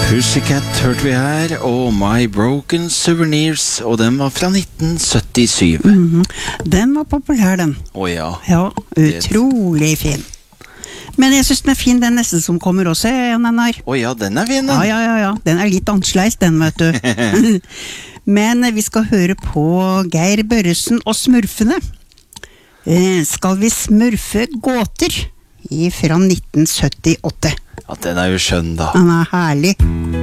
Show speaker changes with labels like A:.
A: Pussycat hørte vi her, og My Broken Souvenirs, og den var fra 1977.
B: Den var populær, den.
A: Ja.
B: Ja, utrolig fin. Men jeg synes den er fin, den neste som kommer også, Einar.
A: Ja, den er fin, den.
B: Ja. Den er litt annerledes, den, vet du. Men vi skal høre på Geir Børresen og Smurfene. Skal vi smurfe gåter? Fra 1978.
A: Ja, den er jo skjønn, da.
B: Den er herlig.